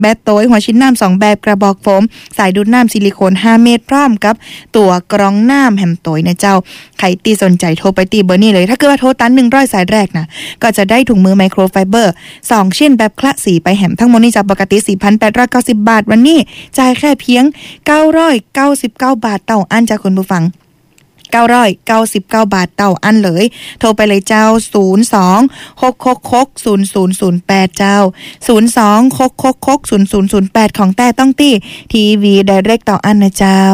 แบตโต้ยหัวชิ้นน้ำ2แบบกระบอกโฟมสายดูดน้ำซิลิโคน5เมตรพร้อมกับตัวกรองน้ำแฮมโต้ยนะเจ้าใครตีสนใจโทรไปตีเบอร์นี้เลยถ้าเกิดว่าโทรตัน100สายแรกนะก็จะได้ถุงมือไมโครไฟเบอร์2ชิ้นแบบคละสีไปแฮมทั้งหมดนี้จากปกติ 4,890 บาทวันนี้จ่ายแค่เพียง999 บาทเต่าอันจากคุณผู้ฟัง999 บาทเต่าอันเลยโทรไปเลยเจ้า02-666-0008เจ้า02-666-0008ของแต่ต้องตี้ทีวีไดเรกเต่าอันนะเจ้า